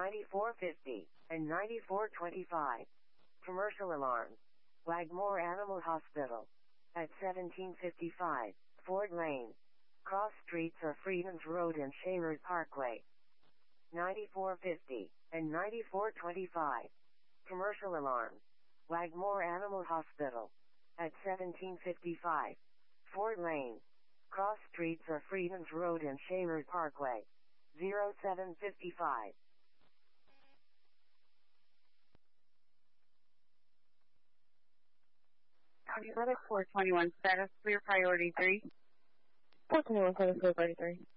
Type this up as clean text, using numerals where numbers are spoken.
9450 and 9425. Commercial alarm. Wagmore Animal Hospital. At 1755 Ford Lane. Cross streets are Freedoms Road and Shamard Parkway. 9450 and 9425. Commercial alarm. Wagmore Animal Hospital. At 1755 Ford Lane. Cross streets are Freedoms Road and Shamard Parkway. 0755. County Medic 421 status, clear priority 3. 421 status, clear priority 3.